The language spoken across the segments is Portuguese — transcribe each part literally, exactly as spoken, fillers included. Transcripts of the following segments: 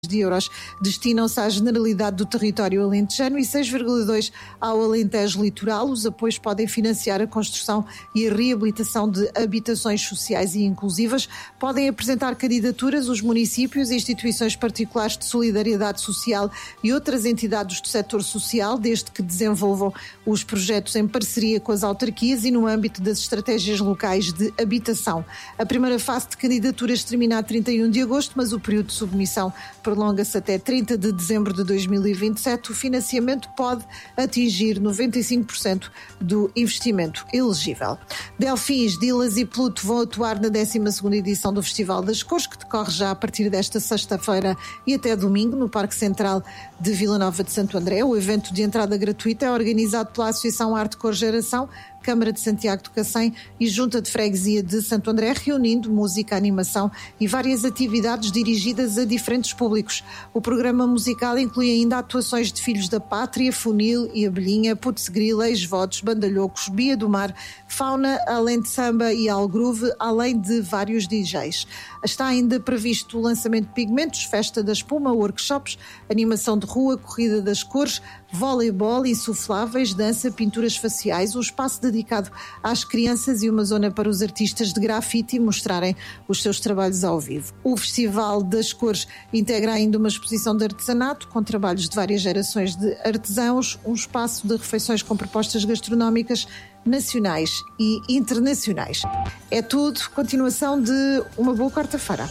de euros destinam-se à generalidade do território alentejano e seis vírgula dois ao Alentejo Litoral. Os apoios podem financiar a construção e a reabilitação de habitações sociais e inclusivas. Podem apresentar candidaturas os municípios, instituições particulares de solidariedade social e outras entidades do setor social, desde que desenvolvam os projetos em parceria com as autarquias e no âmbito das estratégias locais de habitação. A primeira fase de candidaturas termina a trinta e um de agosto, mas o período de submissão prolonga-se até trinta de dezembro de dois mil e vinte e sete. O financiamento pode atingir noventa e cinco por cento do investimento elegível. Delfins, Dilas e Pluto vão atuar na décima segunda edição do Festival das Cores, que decorre já a partir desta sexta-feira e até domingo no Parque Central de Vila Nova de Santo André. O evento de entrada gratuita é organizado pela Associação Arte Cor Geração, Câmara de Santiago do Cacém e Junta de Freguesia de Santo André, reunindo música, animação e várias atividades dirigidas a diferentes públicos. O programa musical inclui ainda atuações de Filhos da Pátria, Funil e Abelhinha, Putz Grila, Ex-Votos, Bandalhocos, Bia do Mar, Fauna, Além de Samba e Algroove, além de vários D Js. Está ainda previsto o lançamento de pigmentos, festa da espuma, workshops, animação de rua, corrida das cores, voleibol, insufláveis, dança, pinturas faciais, um espaço dedicado às crianças e uma zona para os artistas de grafite mostrarem os seus trabalhos ao vivo. O Festival das Cores integra ainda uma exposição de artesanato com trabalhos de várias gerações de artesãos, um espaço de refeições com propostas gastronómicas nacionais e internacionais. É tudo. Continuação de uma boa quarta-feira.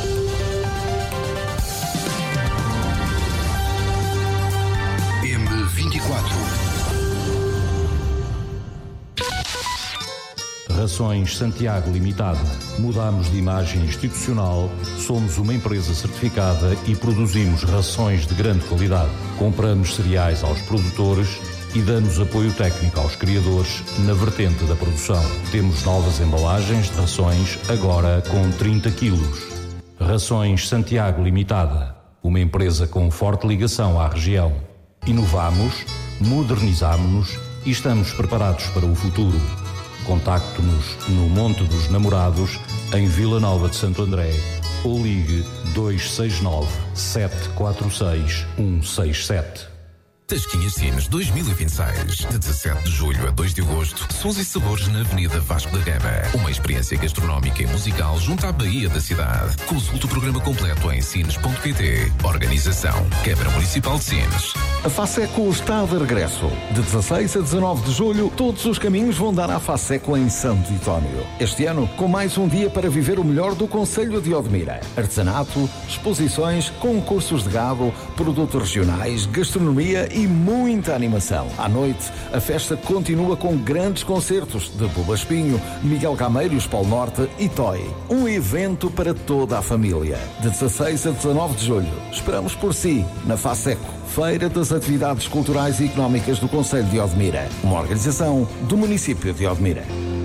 M vinte e quatro. Rações Santiago Limitada. Mudamos de imagem institucional, somos uma empresa certificada e produzimos rações de grande qualidade. Compramos cereais aos produtores e damos apoio técnico aos criadores na vertente da produção. Temos novas embalagens de rações, agora com trinta quilos. Rações Santiago Limitada. Uma empresa com forte ligação à região. Inovamos, modernizamos-nos e estamos preparados para o futuro. Contacte-nos no Monte dos Namorados, em Vila Nova de Santo André, ou ligue dois seis nove, sete quatro seis, um seis sete. Tasquinhas Sines dois mil e vinte e seis, de dezassete de julho a dois de agosto, sons e sabores na Avenida Vasco da Gama. Uma experiência gastronómica e musical junto à Baía da cidade. Consulte o programa completo em sines ponto pt. Organização Câmara Municipal de Sines. A FASECO está de regresso. De dezasseis a dezanove de julho, todos os caminhos vão dar à FASECO em Santo António. Este ano, com mais um dia para viver o melhor do Concelho de Odmira. Artesanato, exposições, concursos de gado, produtos regionais, gastronomia e muita animação. À noite, a festa continua com grandes concertos de Buba Espinho, Miguel Cameiros, Polo Norte e Toy. Um evento para toda a família. De dezasseis a dezanove de julho, esperamos por si na FASECO, Feira das Atividades Culturais e Económicas do Concelho de Odmira. Uma organização do município de Odmira.